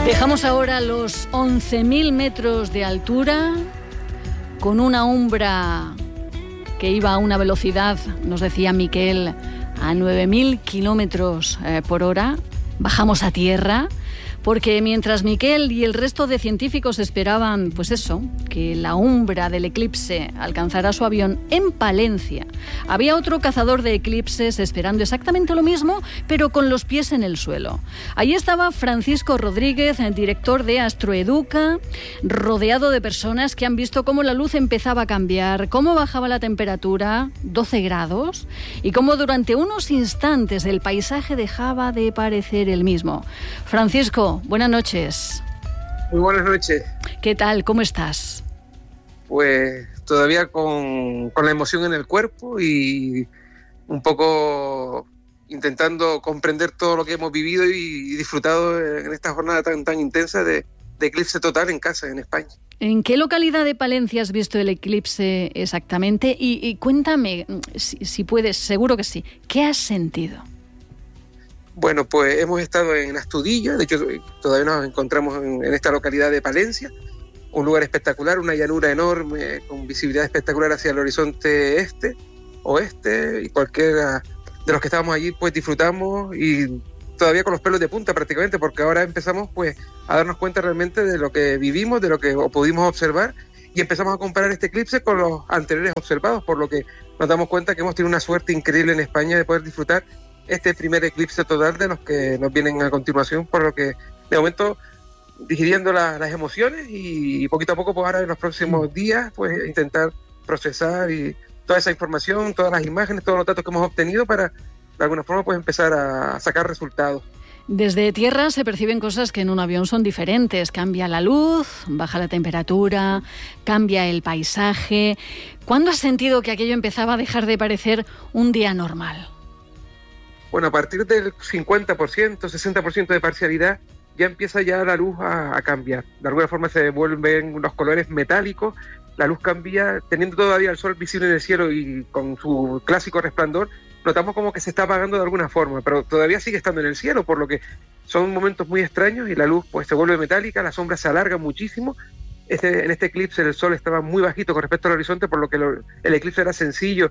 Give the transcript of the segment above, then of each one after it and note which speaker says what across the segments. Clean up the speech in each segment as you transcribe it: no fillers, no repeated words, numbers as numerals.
Speaker 1: Dejamos ahora los 11.000 metros de altura con una umbra que iba a una velocidad, nos decía Miquel, a 9.000 kilómetros por hora. Bajamos a tierra porque mientras Miquel y el resto de científicos esperaban, pues eso, que la umbra del eclipse alcanzara su avión en Palencia, había otro cazador de eclipses esperando exactamente lo mismo, pero con los pies en el suelo. Allí estaba Francisco Rodríguez, el director de Astroeduca, rodeado de personas que han visto cómo la luz empezaba a cambiar, cómo bajaba la temperatura, 12 grados, y cómo durante unos instantes el paisaje dejaba de parecer el mismo. Francisco, buenas noches.
Speaker 2: Muy buenas noches.
Speaker 1: ¿Qué tal? ¿Cómo estás?
Speaker 2: Pues todavía con la emoción en el cuerpo y un poco intentando comprender todo lo que hemos vivido y disfrutado en esta jornada tan intensa de eclipse total en casa, en España.
Speaker 1: ¿En qué localidad de Palencia has visto el eclipse exactamente? Y cuéntame, si puedes, seguro que sí, ¿qué has sentido?
Speaker 2: Bueno, pues hemos estado en Astudillo, de hecho todavía nos encontramos en esta localidad de Palencia, un lugar espectacular, una llanura enorme, con visibilidad espectacular hacia el horizonte este, oeste, y cualquiera de los que estábamos allí pues disfrutamos y todavía con los pelos de punta prácticamente, porque ahora empezamos pues a darnos cuenta realmente de lo que vivimos, de lo que pudimos observar, y empezamos a comparar este eclipse con los anteriores observados, por lo que nos damos cuenta que hemos tenido una suerte increíble en España de poder disfrutar este primer eclipse total de los que nos vienen a continuación, por lo que de momento digiriendo las emociones y poquito a poco pues ahora en los próximos días pues intentar procesar y toda esa información, todas las imágenes, todos los datos que hemos obtenido para de alguna forma pues empezar a sacar resultados.
Speaker 1: Desde tierra se perciben cosas que en un avión son diferentes. Cambia la luz, baja la temperatura, cambia el paisaje. ¿Cuándo has sentido que aquello empezaba a dejar de parecer un día normal?
Speaker 2: Bueno, a partir del 50%, 60% de parcialidad, ya empieza ya la luz a cambiar. De alguna forma se vuelven los colores metálicos, la luz cambia, teniendo todavía el sol visible en el cielo y con su clásico resplandor, notamos como que se está apagando de alguna forma, pero todavía sigue estando en el cielo, por lo que son momentos muy extraños y la luz pues se vuelve metálica, las sombras se alargan muchísimo. En este eclipse el sol estaba muy bajito con respecto al horizonte, por lo que el eclipse era sencillo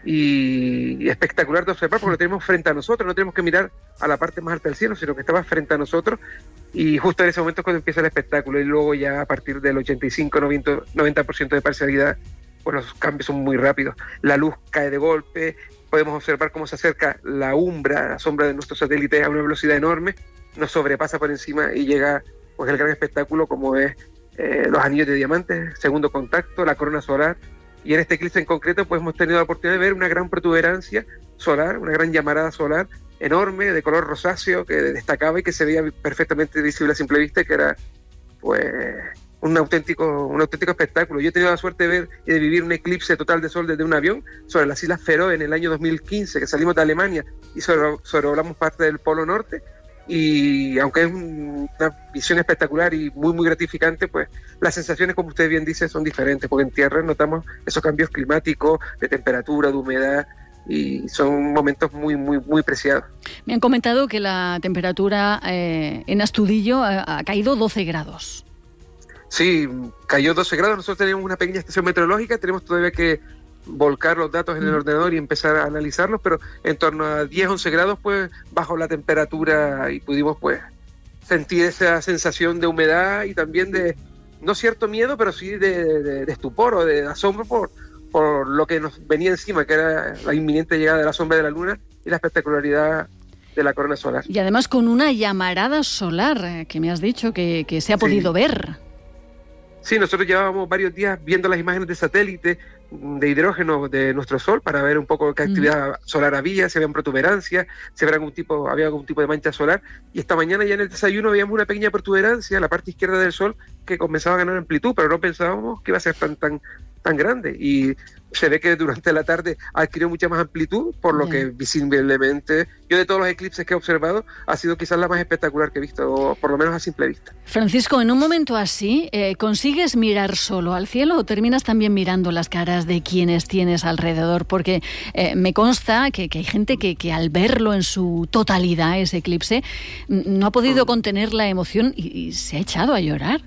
Speaker 2: y espectacular de observar, porque lo tenemos frente a nosotros, no tenemos que mirar a la parte más alta del cielo, sino que estaba frente a nosotros, y justo en ese momento es cuando empieza el espectáculo, y luego ya a partir del 85-90% de parcialidad, pues los cambios son muy rápidos, la luz cae de golpe, podemos observar cómo se acerca la umbra, la sombra de nuestro satélite a una velocidad enorme, nos sobrepasa por encima y llega pues el gran espectáculo como es los anillos de diamantes, segundo contacto, la corona solar, y en este eclipse en concreto pues hemos tenido la oportunidad de ver una gran protuberancia solar, una gran llamarada solar enorme de color rosáceo que destacaba y que se veía perfectamente visible a simple vista, que era pues un auténtico espectáculo. Yo he tenido la suerte de ver y de vivir un eclipse total de sol desde un avión sobre las Islas Feroe en el año 2015, que salimos de Alemania y sobrevolamos parte del Polo Norte, y aunque es una visión espectacular y muy gratificante, pues las sensaciones, como usted bien dice, son diferentes, porque en tierra notamos esos cambios climáticos, de temperatura, de humedad, y son momentos muy preciados. Me
Speaker 1: han comentado que la temperatura en Astudillo ha caído 12 grados.
Speaker 2: Sí, cayó 12 grados, nosotros tenemos una pequeña estación meteorológica, tenemos todavía que volcar los datos en el ordenador y empezar a analizarlos, pero en torno a 10-11 grados pues bajó la temperatura y pudimos pues sentir esa sensación de humedad y también de, no cierto miedo, pero sí de estupor o de asombro por lo que nos venía encima, que era la inminente llegada de la sombra de la luna y la espectacularidad de la corona solar.
Speaker 1: Y además con una llamarada solar, que me has dicho que se ha podido ver.
Speaker 2: Sí, nosotros llevábamos varios días viendo las imágenes de satélite de hidrógeno de nuestro Sol para ver un poco qué actividad solar había, si había protuberancias, si había algún tipo de mancha solar, y esta mañana ya en el desayuno veíamos una pequeña protuberancia en la parte izquierda del Sol que comenzaba a ganar amplitud, pero no pensábamos que iba a ser tan tan grande, y se ve que durante la tarde adquirió mucha más amplitud, por lo que visiblemente, yo de todos los eclipses que he observado, ha sido quizás la más espectacular que he visto, o por lo menos a simple vista.
Speaker 1: Francisco, en un momento así, ¿consigues mirar solo al cielo o terminas también mirando las caras de quienes tienes alrededor? Porque me consta que hay gente que al verlo en su totalidad, ese eclipse, no ha podido contener la emoción y se ha echado a llorar.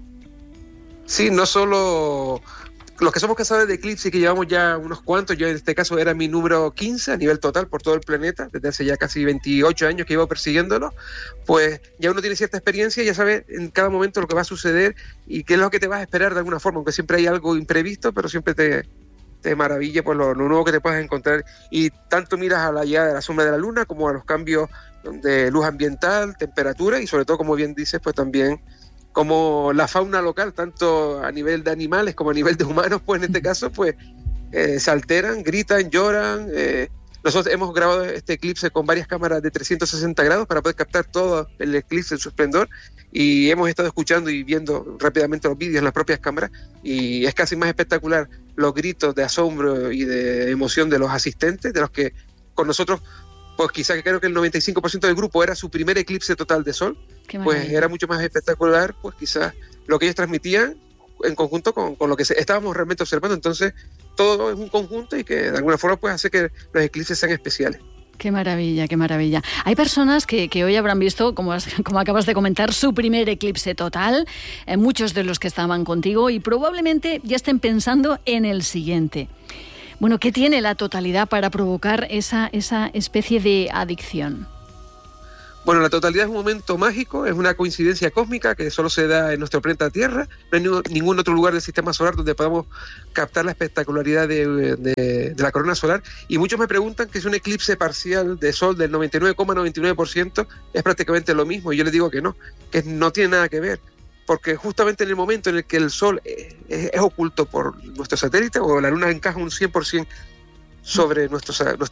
Speaker 2: Sí, no solo los que somos cazadores de eclipses, que llevamos ya unos cuantos, yo en este caso era mi número 15 a nivel total por todo el planeta, desde hace ya casi 28 años que llevo persiguiéndolo, pues ya uno tiene cierta experiencia, ya sabe en cada momento lo que va a suceder y qué es lo que te vas a esperar de alguna forma, aunque siempre hay algo imprevisto, pero siempre te maravilla por lo nuevo que te puedas encontrar, y tanto miras a la llegada de la sombra de la luna como a los cambios de luz ambiental, temperatura, y sobre todo, como bien dices, pues también como la fauna local, tanto a nivel de animales como a nivel de humanos, pues en este caso, pues se alteran, gritan, lloran. Nosotros hemos grabado este eclipse con varias cámaras de 360 grados para poder captar todo el eclipse en su esplendor, y hemos estado escuchando y viendo rápidamente los vídeos en las propias cámaras, y es casi más espectacular los gritos de asombro y de emoción de los asistentes, de los que con nosotros, pues quizá que creo que el 95% del grupo era su primer eclipse total de sol, pues era mucho más espectacular, pues quizás lo que ellos transmitían en conjunto con lo que estábamos realmente observando. Entonces todo es un conjunto y que de alguna forma pues hace que los eclipses sean especiales.
Speaker 1: Qué maravilla, qué maravilla. Hay personas que hoy habrán visto, como acabas de comentar, su primer eclipse total, muchos de los que estaban contigo, y probablemente ya estén pensando en el siguiente. Bueno, ¿qué tiene la totalidad para provocar esa especie de adicción?
Speaker 2: Bueno, la totalidad es un momento mágico, es una coincidencia cósmica que solo se da en nuestro planeta Tierra. No hay ningún otro lugar del sistema solar donde podamos captar la espectacularidad de la corona solar. Y muchos me preguntan que si un eclipse parcial de sol del 99,99% es prácticamente lo mismo. Y yo les digo que no tiene nada que ver. Porque justamente en el momento en el que el Sol es oculto por nuestro satélite, o la Luna encaja un 100% sobre nuestro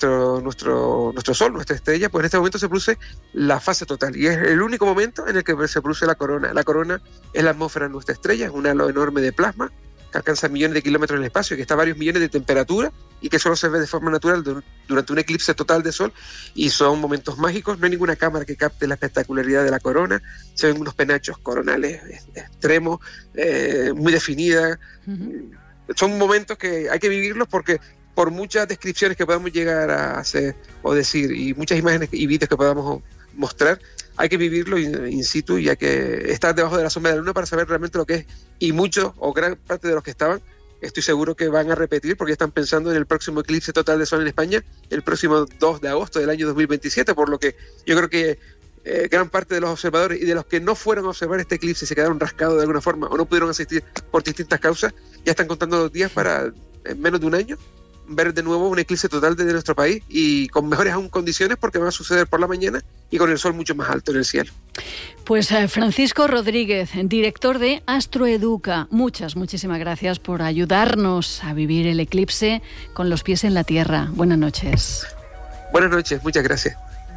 Speaker 2: Sol, nuestra estrella, pues en este momento se produce la fase total, y es el único momento en el que se produce la corona. La corona es la atmósfera de nuestra estrella, es un halo enorme de plasma que alcanza millones de kilómetros en el espacio, que está a varios millones de temperatura, y que solo se ve de forma natural durante un eclipse total de sol, y son momentos mágicos. No hay ninguna cámara que capte la espectacularidad de la corona. Se ven unos penachos coronales extremos, muy definidas. Son momentos que hay que vivirlos, porque por muchas descripciones que podamos llegar a hacer o decir, y muchas imágenes y vídeos que podamos mostrar, hay que vivirlo in situ, y hay que estar debajo de la sombra de la luna para saber realmente lo que es. Y muchos, o gran parte de los que estaban, estoy seguro que van a repetir, porque están pensando en el próximo eclipse total de sol en España, el próximo 2 de agosto del año 2027, por lo que yo creo que gran parte de los observadores y de los que no fueron a observar este eclipse y se quedaron rascados de alguna forma o no pudieron asistir por distintas causas, ya están contando los días para, en menos de un año, ver de nuevo un eclipse total de nuestro país, y con mejores aún condiciones, porque va a suceder por la mañana y con el sol mucho más alto en el cielo.
Speaker 1: Pues Francisco Rodríguez, director de Astroeduca, muchísimas gracias por ayudarnos a vivir el eclipse con los pies en la tierra. Buenas noches.
Speaker 2: Buenas noches, muchas gracias.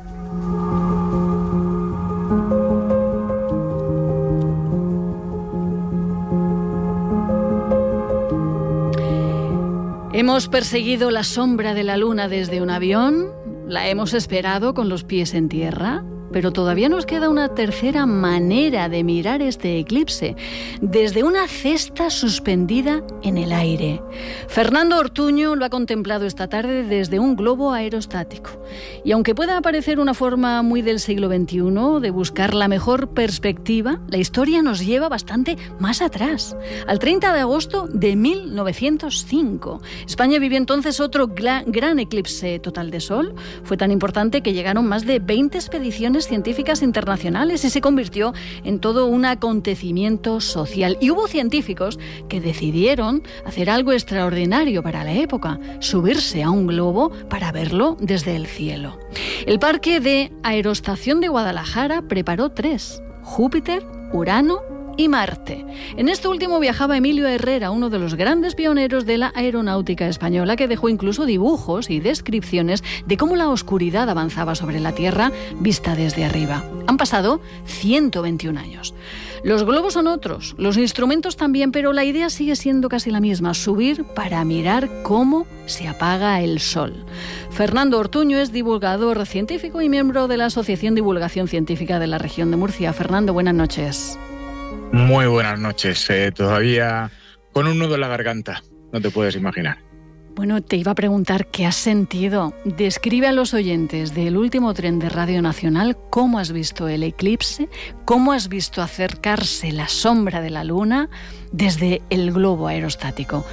Speaker 1: Hemos perseguido la sombra de la luna desde un avión, la hemos esperado con los pies en tierra, pero todavía nos queda una tercera manera de mirar este eclipse, desde una cesta suspendida en el aire. Fernando Ortuño lo ha contemplado esta tarde desde un globo aerostático. Y aunque pueda parecer una forma muy del siglo XXI de buscar la mejor perspectiva, la historia nos lleva bastante más atrás, al 30 de agosto de 1905. España vivió entonces otro gran eclipse total de sol. Fue tan importante que llegaron más de 20 expediciones científicas internacionales y se convirtió en todo un acontecimiento social. Y hubo científicos que decidieron hacer algo extraordinario para la época: subirse a un globo para verlo desde el cielo. El Parque de Aerostación de Guadalajara preparó 3: Júpiter, Urano y Marte. En este último viajaba Emilio Herrera, uno de los grandes pioneros de la aeronáutica española, que dejó incluso dibujos y descripciones de cómo la oscuridad avanzaba sobre la Tierra vista desde arriba. Han pasado 121 años. Los globos son otros, los instrumentos también, pero la idea sigue siendo casi la misma: subir para mirar cómo se apaga el sol. Fernando Ortuño es divulgador científico y miembro de la Asociación de Divulgación Científica de la región de Murcia. Fernando, buenas noches.
Speaker 3: Muy buenas noches. Todavía con un nudo en la garganta, no te puedes imaginar.
Speaker 1: Bueno, te iba a preguntar qué has sentido. Describe a los oyentes del último tren de Radio Nacional cómo has visto el eclipse, cómo has visto acercarse la sombra de la luna desde el globo aerostático.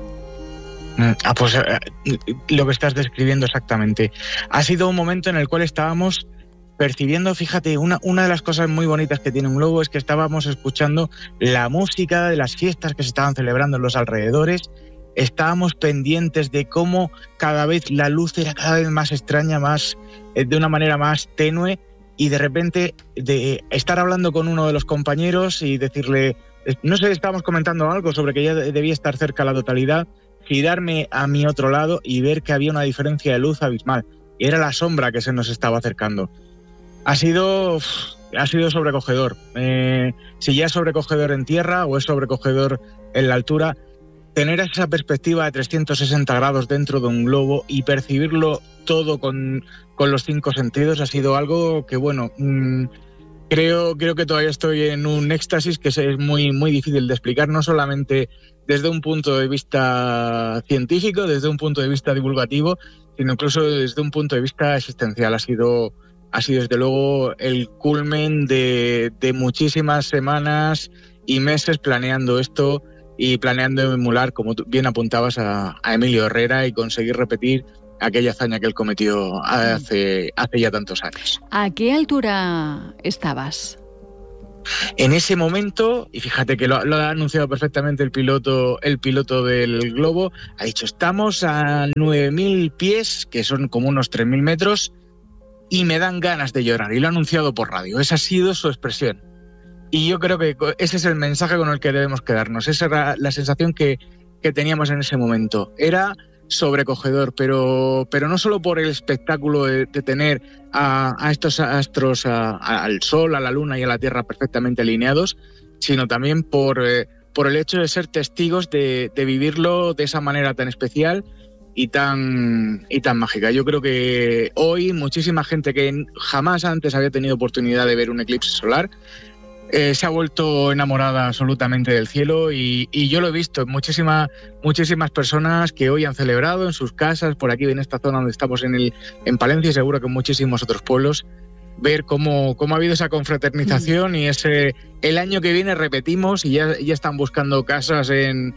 Speaker 3: Pues lo que estás describiendo exactamente. Ha sido un momento en el cual estábamos percibiendo, fíjate, una de las cosas muy bonitas que tiene un globo es que estábamos escuchando la música de las fiestas que se estaban celebrando en los alrededores. Estábamos pendientes de cómo cada vez la luz era cada vez más extraña, de una manera más tenue, y de repente de estar hablando con uno de los compañeros y decirle, no sé, estábamos comentando algo sobre que ya debía estar cerca la totalidad, girarme a mi otro lado y ver que había una diferencia de luz abismal. Y era la sombra que se nos estaba acercando. Ha sido sobrecogedor. Si ya es sobrecogedor en tierra o es sobrecogedor en la altura, tener esa perspectiva de 360 grados dentro de un globo y percibirlo todo con los 5 sentidos ha sido algo que, bueno, creo que todavía estoy en un éxtasis que es muy, muy difícil de explicar, no solamente desde un punto de vista científico, desde un punto de vista divulgativo, sino incluso desde un punto de vista existencial. Ha sido desde luego el culmen de muchísimas semanas y meses planeando esto y planeando emular, como tú bien apuntabas, a Emilio Herrera y conseguir repetir aquella hazaña que él cometió hace ya tantos años.
Speaker 1: ¿A qué altura estabas?
Speaker 3: En ese momento, y fíjate que lo ha anunciado perfectamente el piloto del globo, ha dicho, estamos a 9.000 pies, que son como unos 3.000 metros, y me dan ganas de llorar, y lo ha anunciado por radio. Esa ha sido su expresión. Y yo creo que ese es el mensaje con el que debemos quedarnos. Esa era la sensación que teníamos en ese momento. Era sobrecogedor, pero no solo por el espectáculo de tener a estos astros, al Sol, a la Luna y a la Tierra perfectamente alineados, sino también por el hecho de ser testigos de vivirlo de esa manera tan especial y tan mágica. Yo creo que hoy muchísima gente que jamás antes había tenido oportunidad de ver un eclipse solar se ha vuelto enamorada absolutamente del cielo y yo lo he visto. Muchísimas personas que hoy han celebrado en sus casas, por aquí en esta zona donde estamos en Palencia, y seguro que en muchísimos otros pueblos, ver cómo ha habido esa confraternización y el año que viene repetimos y ya están buscando casas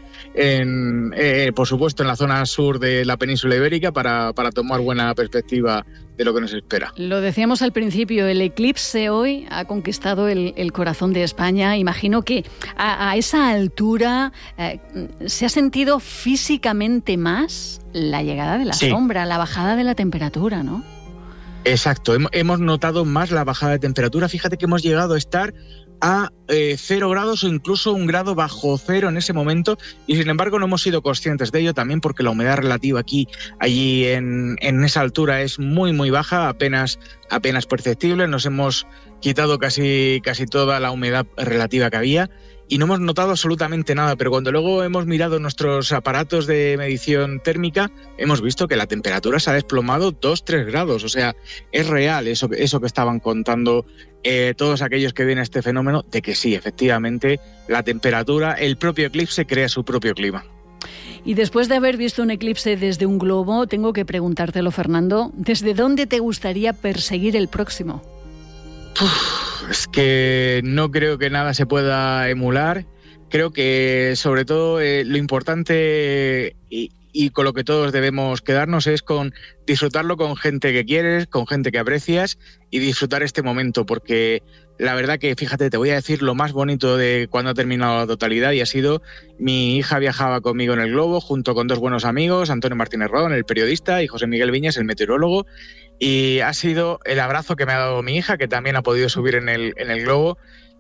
Speaker 3: por supuesto en la zona sur de la península ibérica para tomar buena perspectiva de lo que nos espera.
Speaker 1: Lo decíamos al principio, el eclipse hoy ha conquistado el corazón de España. Imagino que a esa altura se ha sentido físicamente más la llegada de la sombra, la bajada de la temperatura, ¿no?
Speaker 3: Exacto, hemos notado más la bajada de temperatura. Fíjate que hemos llegado a estar a 0 grados o incluso 1 grado bajo cero en ese momento, y sin embargo no hemos sido conscientes de ello, también porque la humedad relativa allí en esa altura es muy muy baja, apenas perceptible. Nos hemos quitado casi toda la humedad relativa que había y no hemos notado absolutamente nada, pero cuando luego hemos mirado nuestros aparatos de medición térmica, hemos visto que la temperatura se ha desplomado 2-3 grados, o sea, es real eso que estaban contando todos aquellos que ven este fenómeno, de que sí, efectivamente, la temperatura, el propio eclipse crea su propio clima.
Speaker 1: Y después de haber visto un eclipse desde un globo, tengo que preguntártelo, Fernando, ¿desde dónde te gustaría perseguir el próximo?
Speaker 3: Es que no creo que nada se pueda emular. Creo que sobre todo lo importante y con lo que todos debemos quedarnos es con disfrutarlo con gente que quieres, con gente que aprecias y disfrutar este momento, porque la verdad que, fíjate, te voy a decir lo más bonito de cuando ha terminado la totalidad, y ha sido: mi hija viajaba conmigo en el globo junto con 2 buenos amigos, Antonio Martínez Rodón, el periodista, y José Miguel Viñas, el meteorólogo, y ha sido el abrazo que me ha dado mi hija, que también ha podido subir en el globo,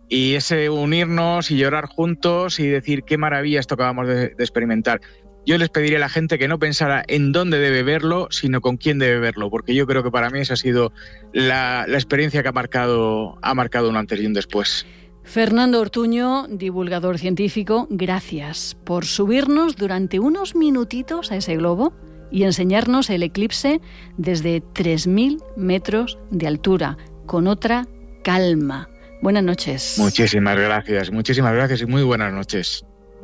Speaker 3: y ese unirnos y llorar juntos y decir qué maravilla esto que acabamos de experimentar. Yo les pediría a la gente que no pensara en dónde debe verlo, sino con quién debe verlo, porque yo creo que para mí esa ha sido la experiencia que ha marcado un antes y un después.
Speaker 1: Fernando Ortuño, divulgador científico, gracias por subirnos durante unos minutitos a ese globo y enseñarnos el eclipse desde 3.000 metros de altura, con otra calma. Buenas noches.
Speaker 3: Muchísimas gracias y muy buenas noches.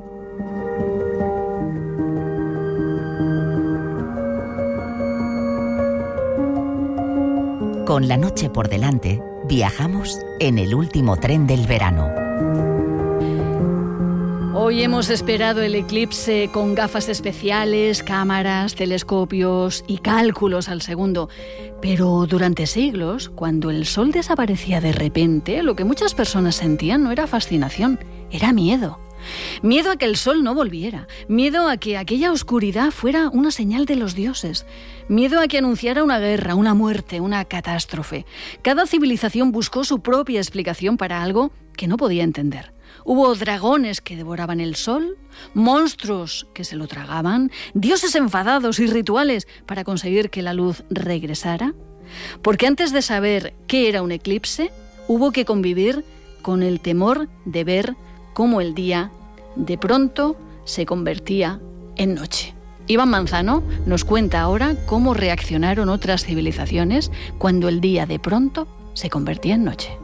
Speaker 4: Con la noche por delante, viajamos en el último tren del verano.
Speaker 1: Hoy hemos esperado el eclipse con gafas especiales, cámaras, telescopios y cálculos al segundo. Pero durante siglos, cuando el sol desaparecía de repente, lo que muchas personas sentían no era fascinación, era miedo. Miedo a que el sol no volviera, miedo a que aquella oscuridad fuera una señal de los dioses, miedo a que anunciara una guerra, una muerte, una catástrofe. Cada civilización buscó su propia explicación para algo que no podía entender. Hubo dragones que devoraban el sol, monstruos que se lo tragaban, dioses enfadados y rituales para conseguir que la luz regresara. Porque antes de saber qué era un eclipse, hubo que convivir con el temor de ver cómo el día de pronto se convertía en noche. Iván Manzano nos cuenta ahora cómo reaccionaron otras civilizaciones cuando el día de pronto se convertía en noche.